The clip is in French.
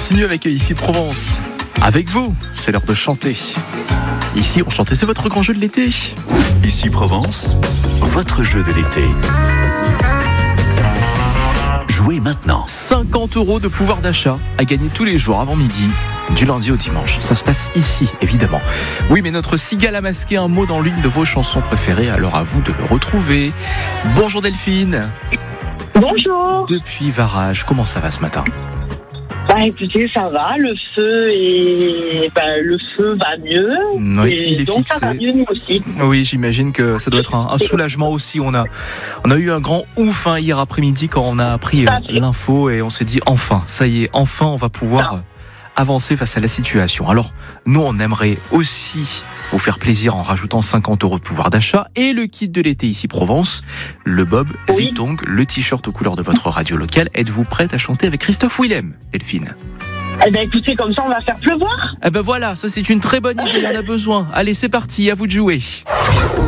continue avec Ici Provence. Avec vous, c'est l'heure de chanter. Ici, on chantait, c'est votre grand jeu de l'été. Ici Provence, votre jeu de l'été. Jouez maintenant. 50 € de pouvoir d'achat à gagner tous les jours avant midi, du lundi au dimanche. Ça se passe ici, évidemment. Oui, mais notre cigale a masqué un mot dans l'une de vos chansons préférées, alors à vous de le retrouver. Bonjour Delphine. Bonjour. Depuis Varage, comment ça va ce matin ? Écoutez, ça va, le feu va mieux. Oui, et il est donc fixé. ça va mieux nous aussi. Oui, j'imagine que ça doit être un soulagement aussi. On a eu un grand ouf hier après-midi quand on a appris l'info et on s'est dit enfin, ça y est, enfin on va pouvoir avancer face à la situation. Alors, nous on aimerait aussi vous faire plaisir en rajoutant 50 € de pouvoir d'achat et le kit de l'été Ici Provence, le bob, les tongs, le t-shirt aux couleurs de votre radio locale. Êtes-vous prête à chanter avec Christophe Willem, Delphine ? Écoutez, comme ça on va faire pleuvoir. Voilà, ça c'est une très bonne idée, il y en a besoin. Allez, c'est parti, à vous de jouer.